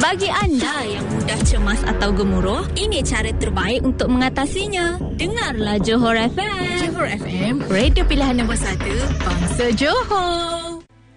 Bagi anda yang mudah cemas atau gemuruh, ini cara terbaik untuk mengatasinya. Dengarlah Johor FM. Johor FM, radio pilihan nombor 1 bangsa Johor.